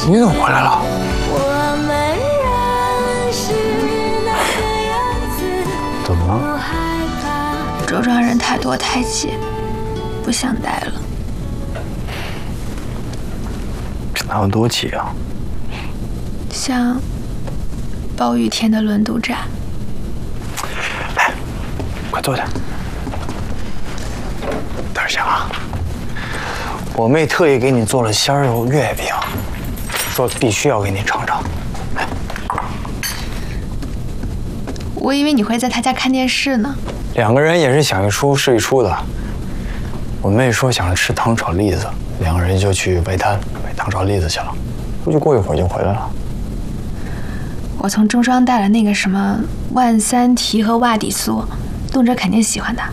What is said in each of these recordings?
你怎么回来了？怎么了？ 周庄人太多太挤，不想待了。 这哪有多挤啊？ 像暴雨天的轮渡站。 来，快坐下。等一下啊，我妹特意给你做了鲜肉月饼，说必须要给你尝尝。来， 我以为你会在他家看电视呢。 两个人也是想一出是一出的。我妹说想吃糖炒栗子，两个人就去外滩买糖炒栗子去了，估计过一会儿就回来了。 我从中庄带了那个什么万三蹄和袜底酥，动辄肯定喜欢的。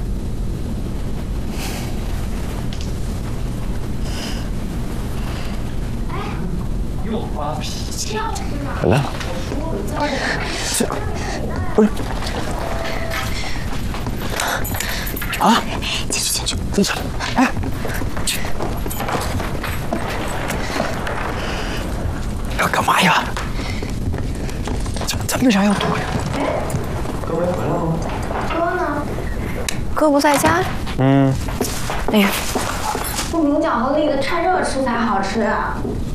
回来了。这不是啊？进去，进去。哎，要干嘛呀？咱为啥要躲呀？哥没回来吗？ 哥呢？哥不在家。 嗯。 哎呀，不明饺和栗子趁热吃才好吃啊。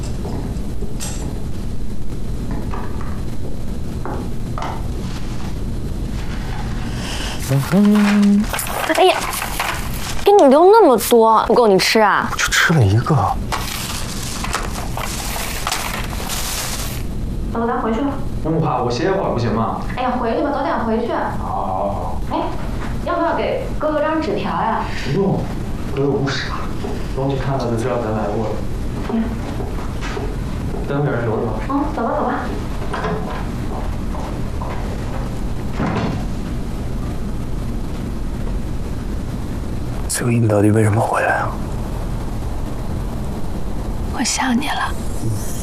哎呀，给你留那么多，不够你吃啊？ 我就吃了一个。 走，咱回去吧。 那么怕，我歇一会儿不行吗？ 哎呀，回去吧，早点回去。 好。 哎，要不要给哥哥张纸条呀？ 不用，哥哥不傻，东西看了就知道咱来过了。单位人留着吧。 走吧，走吧。 所以你到底为什么回来啊？ 我想你了。